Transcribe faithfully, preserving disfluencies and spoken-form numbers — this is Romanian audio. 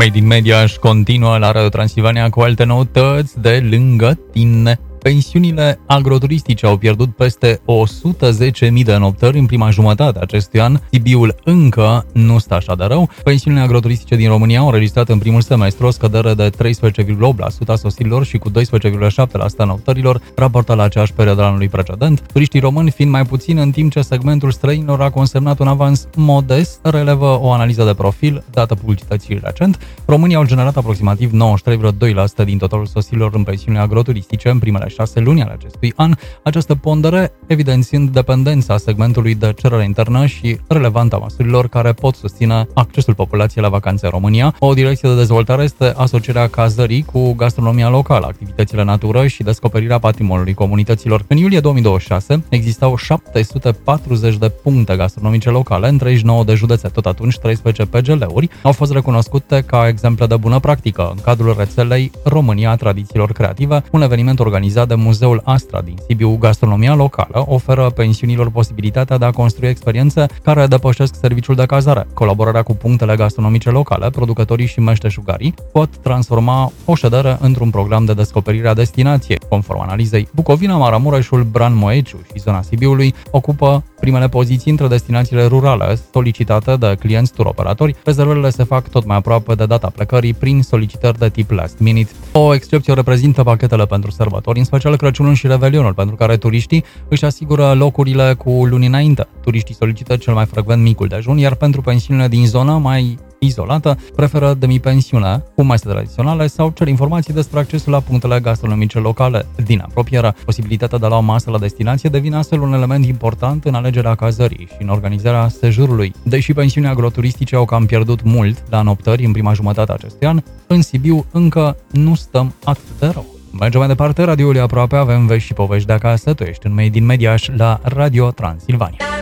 Made in Media își continuă la Radio Transilvania cu alte noutăți de lângă tine. Pensiunile agroturistice au pierdut peste o sută zece mii de noptări în prima jumătate a acestui an. Sibiul încă nu stă așa de rău. Pensiunile agroturistice din România au înregistrat în primul semestru o scădere de treisprezece virgulă opt la sută a sosirilor și cu doisprezece virgulă șapte la sută a noptărilor, raportat la aceeași perioadă a anului precedent. Turiștii români fiind mai puțin, în timp ce segmentul străinilor a consemnat un avans modest, relevă o analiză de profil dată publicității recent. Românii au generat aproximativ nouăzeci și trei virgulă doi la sută din totalul sosirilor în pensiunile agroturistice în primele șase luni ale acestui an, această pondere evidențiind dependența segmentului de cerere internă și relevanța măsurilor care pot susține accesul populației la vacanțe în România. O direcție de dezvoltare este asocierea cazării cu gastronomia locală, activitățile natură și descoperirea patrimoniului comunităților. În iulie două mii douăzeci și șase existau șapte sute patruzeci de puncte gastronomice locale în treizeci și nouă de județe. Tot atunci, treisprezece P G L-uri au fost recunoscute ca exemple de bună practică în cadrul rețelei România Tradițiilor Creative, un eveniment organizat de Muzeul Astra din Sibiu. Gastronomia locală oferă pensiunilor posibilitatea de a construi experiențe care depășesc serviciul de cazare. Colaborarea cu punctele gastronomice locale, producătorii și meșteșugarii pot transforma o ședere într-un program de descoperire a destinației. Conform analizei, Bucovina, Maramureșul, Bran, Moeciu și zona Sibiului ocupă primele poziții între destinațiile rurale solicitate de clienți turoperatori. Rezervările se fac tot mai aproape de data plecării prin solicitări de tip last minute. O excepție o reprezintă pachetele pentru sărbători, în special Crăciunul și Revelionul, pentru care turiștii își asigură locurile cu luni înainte. Turiștii solicită cel mai frecvent micul dejun, iar pentru pensiunile din zona mai izolată, preferă demi-pensiune cu mese tradiționale sau cer informații despre accesul la punctele gastronomice locale din apropiere. Posibilitatea de a lua masă la destinație devine astfel un element important în alegerea cazării și în organizarea sejurului. Deși pensiunile agroturistice au cam pierdut mult la noptări în prima jumătate a acestui an, în Sibiu încă nu stăm atât de rău. Mergem mai departe, radioul e aproape, avem vești și povești de acasă. Tu ești în Made in Mediaș la Radio Transilvania.